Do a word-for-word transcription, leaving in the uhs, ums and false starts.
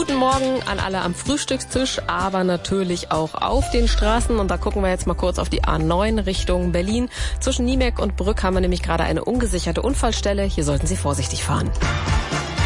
Guten Morgen an alle am Frühstückstisch, aber natürlich auch auf den Straßen. Und da gucken wir jetzt mal kurz auf die A neun Richtung Berlin. Zwischen Niemek und Brück haben wir nämlich gerade eine ungesicherte Unfallstelle. Hier sollten Sie vorsichtig fahren.